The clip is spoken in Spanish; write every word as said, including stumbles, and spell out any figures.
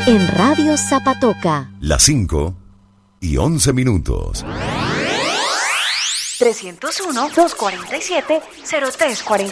en Radio Zapatoca. Las cinco y once minutos. trescientos uno, doscientos cuarenta y siete, cero tres cuarenta